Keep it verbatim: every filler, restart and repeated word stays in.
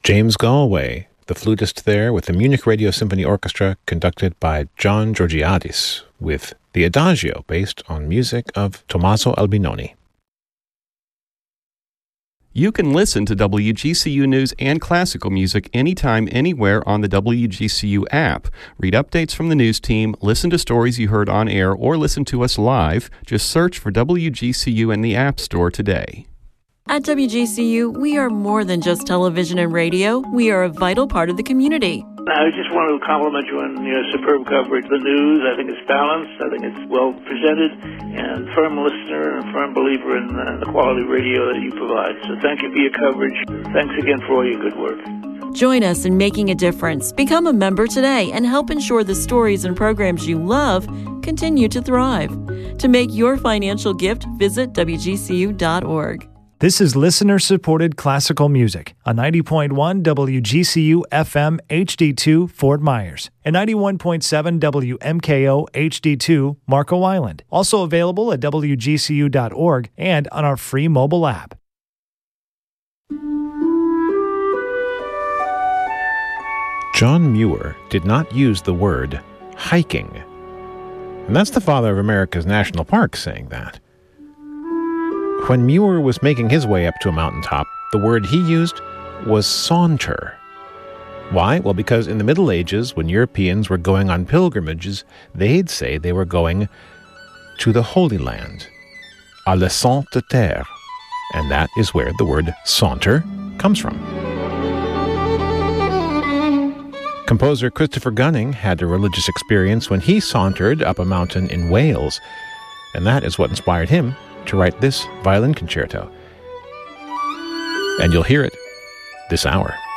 James Galway, the flutist there, with the Munich Radio Symphony Orchestra, conducted by John Georgiadis, with the Adagio, based on music of Tommaso Albinoni. You can listen to W G C U News and classical music anytime, anywhere on the W G C U app. Read updates from the news team, listen to stories you heard on air, or listen to us live. Just search for W G C U in the App Store today. At W G C U, we are more than just television and radio. We are a vital part of the community. I just want to compliment you on your superb coverage of the news. I think it's balanced. I think it's well presented, and firm listener and firm believer in uh, the quality radio that you provide. So thank you for your coverage. Thanks again for all your good work. Join us in making a difference. Become a member today and help ensure the stories and programs you love continue to thrive. To make your financial gift, visit W G C U dot org. This is listener-supported classical music on ninety point one W G C U F M H D two Fort Myers and ninety-one point seven W M K O H D two Marco Island. Also available at W G C U dot org and on our free mobile app. John Muir did not use the word hiking. And that's the father of America's national parks saying that. When Muir was making his way up to a mountaintop, the word he used was saunter. Why? Well, because in the Middle Ages, when Europeans were going on pilgrimages, they'd say they were going to the Holy Land, à la Sainte Terre, and that is where the word saunter comes from. Composer Christopher Gunning had a religious experience when he sauntered up a mountain in Wales, and that is what inspired him to write this violin concerto. And you'll hear it this hour.